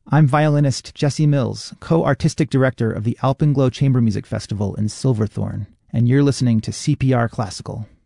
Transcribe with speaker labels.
Speaker 1: I'm violinist Jesse Mills, co-artistic director of the Alpenglow Chamber Music Festival in Silverthorne, and you're listening to CPR Classical.